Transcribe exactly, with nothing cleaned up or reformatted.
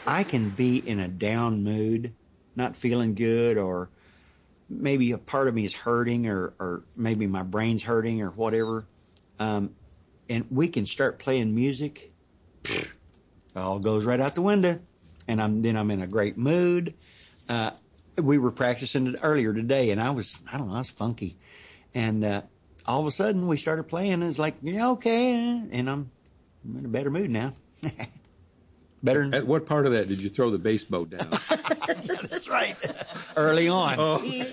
I can be in a down mood, not feeling good, or maybe a part of me is hurting, or, or maybe my brain's hurting, or whatever. Um, and we can start playing music. It all goes right out the window. And I'm, then I'm in a great mood. Uh, we were practicing it earlier today, and I was, I don't know, I was funky. And uh, all of a sudden, we started playing, and it's like, yeah, okay. And I'm, I'm in a better mood now. Better. At what part of that did you throw the baseball down? That's right. Early on. Oh. See,